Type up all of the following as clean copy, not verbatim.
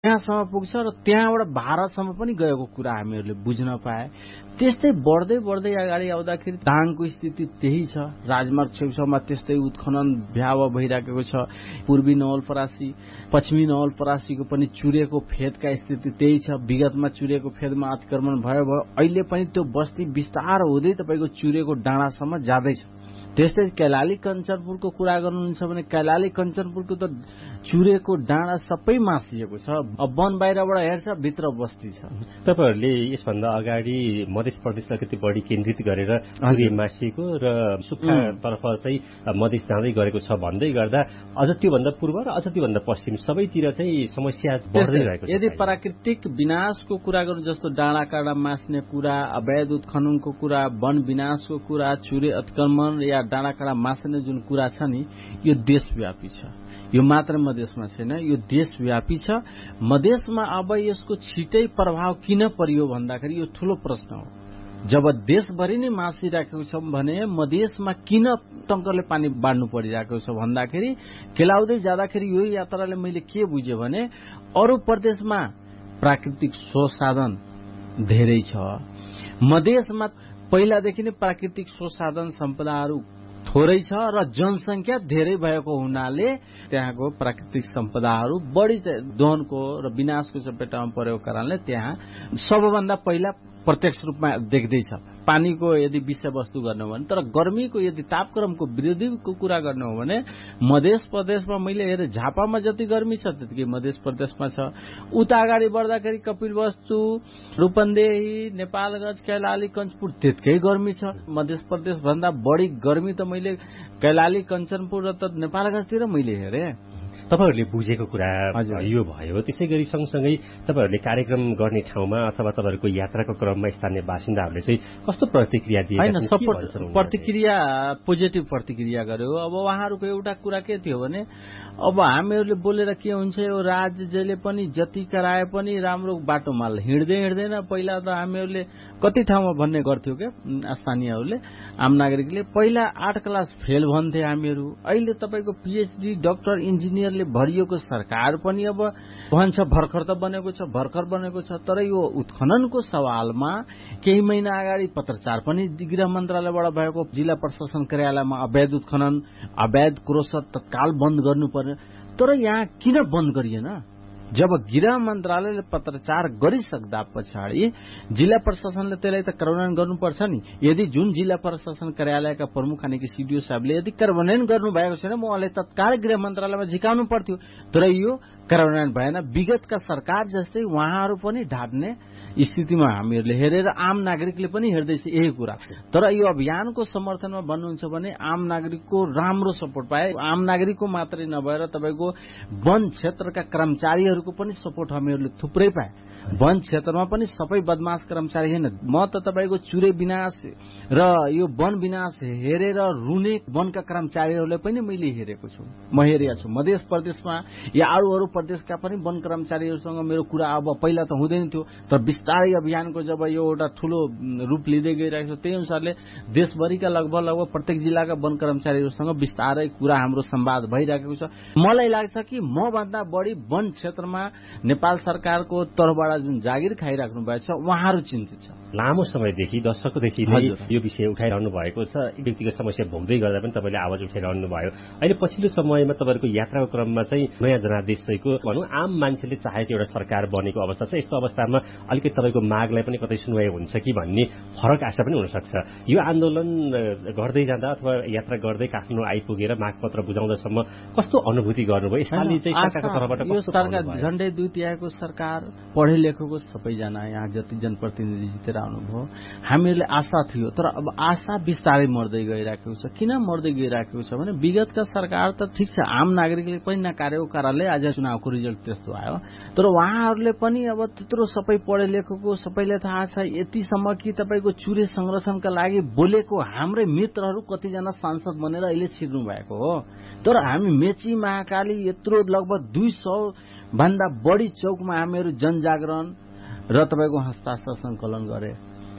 त्यहाँसम्म पुग्छ र त्यहाँबाट भारतसम्म पनि गएको कुरा हामीहरूले बुझ्न पाए। त्यस्तै बढ्दै बढ्दै अगाडि आउँदाखेरि दाङको स्थिति त्यही छ। राजमार्ग छेउछाउमा त्यस्तै उत्खनन भ्याव भइराखेको छ। पूर्वी नवलपरासी पश्चिमी नवलपरासीको पनि चुरेको फेदका स्थिति त्यही छ। विगतमा चुरेको फेदमा अतिक्रमण भयो, अहिले पनि त्यो बस्ती विस्तार हुँदै तपाईँको चुरेको डाँडासम्म जाँदैछ। त्यस्तै कैलाली कञ्चनपुरको कुरा गर्नुहुन्छ भने कैलाली कञ्चनपुरको त चुरेको डाँडा सबै मासिएको छ। अब वन बाहिरबाट हेर्छ, भित्र बस्ती छ। तपाईँहरूले यसभन्दा अगाडि मध्य प्रदेशलाई कति बढी केन्द्रित गरेर मासिएको र सुक्खातर्फ चाहिँ मधेस जाँदै गरेको छ भन्दै गर्दा अझ त्योभन्दा पूर्व र अझ त्योभन्दा पश्चिम सबैतिर चाहिँ समस्या बढ्दै रहेको छ। यदि प्राकृतिक विनाशको कुरा गर्नु, जस्तो डाँडा काँडा मास्ने कुरा, अवैध उत्खननको कुरा, वन विनाशको कुरा, चुरे अतिक्रमण या डाँडा काँडा मास्ने जुन कुरा छ नि, यो देशव्यापी छ। यो मात्र मधेसमा छैन, यो देशव्यापी छ। मधेसमा अब यसको छिटै प्रभाव किन परियो भन्दाखेरि यो ठूलो प्रश्न हो। जब देशभरि नै मासिराखेको छ भने मधेसमा किन टंकरले पानी बाँड्नु परिरहेको छ भन्दाखेरि केलाउँदै जाँदाखेरि यो यात्राले मैले के बुझेँ भने अरू प्रदेशमा प्राकृतिक स्रोत साधन धेरै छ, मधेसमा पहिलादेखि नै प्राकृतिक स्रोत साधन सम्पदाहरू थोरै छ र जनसंख्या धेरै भएको हुनाले त्यहाँको प्राकृतिक सम्पदाहरू बढी दोहनको र विनाशको चपेटामा परेको कारणले त्यहाँ सबभन्दा पहिला प्रत्यक्ष रूपमा देख्दैछ। पानीको यदि विषयवस्तु गर्नु हो भने, तर गर्मीको यदि तापक्रमको वृद्धिको कुरा गर्नु हो भने मध्य प्रदेशमा मैले हेरेँ झापामा जति गर्मी छ त्यतिकै मध्य प्रदेशमा छ। उता अगाडि बढ्दाखेरि कपिलवस्तु, रूपन्देही, नेपालगञ्ज, कैलाली कञ्चनपुर त्यतिकै गर्मी छ। मध्य प्रदेश भन्दा बढी गर्मी त मैले कैलाली कञ्चनपुर र त नेपालगञ्जतिर मैले हेरेँ। तपाईहरूले बुझेको कुरा यो भयो। त्यसै गरी सँगसँगै तपाईहरूले कार्यक्रम गर्ने ठाउँमा अथवा तपाईहरूको यात्राको क्रममा स्थानीय बासिन्दाहरूले चाहिँ कस्तो प्रतिक्रिया दिए? प्रतिक्रिया पोजिटिभ प्रतिक्रिया गर्यो। अब उहाँहरूको एउटा कुरा के थियो भने अब हामीहरूले बोलेर के हुन्छ, यो राज्यले पनि जति कराए पनि राम्रो बाटोमा हिँड्दैन। पहिला त हामीहरूले कति ठाउँमा भन्ने गर्थ्यौँ क्या स्थानीयहरूले, आम नागरिकले पहिला 8 क्लास फेल भन्थे हामीहरू। अहिले तपाईँको पीएचडी डाक्टर इन्जिनियरले भरिएको सरकार पनि अब भन्छ भर्खर त बनेको छ। तर यो उत्खननको सवालमा केही महिना अगाडि पत्रचार पनि गृह मन्त्रालयबाट भएको, जिल्ला प्रशासन कार्यालयमा अवैध उत्खनन, अवैध क्रोसर तत्काल बन्द गर्नुपर्ने। तर यहाँ किन बन्द गरिएन? जब गृह मन्त्रालयले पत्रचार गरिसक्दा पछाडि जिल्ला प्रशासनले त्यसलाई त कार्यान्वयन गर्नुपर्छ नि। यदि जुन जिल्ला प्रशासन कार्यालयका प्रमुख अनेक सीडीओ साहबले यदि कार्यान्वयन गर्नुभएको छैन म उहाँलाई तत्काल गृह मन्त्रालयमा झिकाउनु पर्थ्यो। तर यो कार्यान्वयन भएन। विगतका सरकार जस्तै उहाँहरू पनि ढाट्ने स्थितिमा हामीहरूले हेरेर आम नागरिकले पनि हेर्दैछ यही कुरा। तर यो अभियानको समर्थनमा भन्नुहुन्छ भने आम नागरिकको राम्रो सपोर्ट पाए। आम नागरिकको मात्रै नभएर तपाईँको वन क्षेत्रका कर्मचारीहरूको पनि सपोर्ट हामीहरूले थुप्रै पाए। वन क्षेत्रमा पनि सबै बदमाश कर्मचारी हैन। म त तपाईँको चुरे विनाश र यो वन विनाश हेरेर रुने वनका कर्मचारीहरूलाई पनि मैले हेरेको छु, म हेरेको छु। मध्य प्रदेशमा या अरू प्रदेशका पनि वन कर्मचारीहरूसँग मेरो कुरा अब पहिला त हुँदैन थियो, तर बिस्तारै अभियानको जब यो एउटा ठूलो रूप लिँदै गइरहेको छ त्यही अनुसारले देशभरिका लगभग प्रत्येक जिल्लाका वन कर्मचारीहरूसँग बिस्तारै कुरा हाम्रो संवाद भइरहेको छ। मलाई लाग्छ कि म भन्दा बढी वन क्षेत्रमा नेपाल सरकारको तर्फबाट जुन जागिर खाइराख्नु भएको छ उहाँहरू चिन्तित छ। लामो समयदेखि दशकदेखि नै यो विषय उठाइरहनु भएको छ। व्यक्तिगत समस्या भोग्दै गर्दा पनि तपाईँले आवाज उठाइरहनु भयो। अहिले पछिल्लो समयमा तपाईँहरूको यात्राको क्रममा चाहिँ नयाँ जनादेशको भनौँ आम मान्छेले चाहेको एउटा सरकार बनेको अवस्था छ। यस्तो अवस्थामा अलिकति तपाईँको मागलाई पनि कतै सुनवाई हुन्छ कि भन्ने फरक आशा पनि हुनसक्छ। यो आन्दोलन गर्दै जाँदा अथवा यात्रा गर्दै काठमाडौँ आइपुगेर मागपत्र बुझाउँदासम्म कस्तो अनुभूति गर्नुभयो? यसपालि चाहिँ सरकारको तर्फबाट यो सरकार झण्डै 2/3 सरकार पढे लेखेको सबैजना यहाँ जति जनप्रतिनिधि जितेर आउनुभयो। हामीहरूले आशा थियो, तर अब आशा बिस्तारै मर्दै गइरहेको छ। किन मर्दै गइरहेको छ भने विगतका सरकार त ठिक छ, आम नागरिकले पनि नकारेको कारणले आज चुनावको रिजल्ट त्यस्तो आयो। तर उहाँहरूले पनि अब त्यत्रो सबै पढे लेखेको सबैले थाहा छ यतिसम्म कि तपाईँको चुरे संरक्षणका लागि बोलेको हाम्रै मित्रहरू कतिजना सांसद बनेर अहिले छिर्नु भएको हो। तर हामी मेची महाकाली यत्रो लगभग 200 भन्दा बढी चौकमा हामीहरू जनजागरण र तपाईँको हस्ताक्षर संकलन गरे।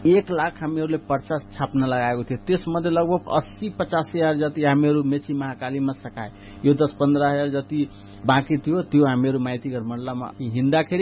1 लाख हामीहरूले पर्चा छाप्न लगाएको थियो। त्यसमध्ये लगभग 80-85 हजार जति हामीहरू मेची महाकालीमा सकाए। यो 10-15 हजार जति बाँकी थियो, त्यो हामीहरू माइतीघर मण्डलामा हिँड्दाखेरि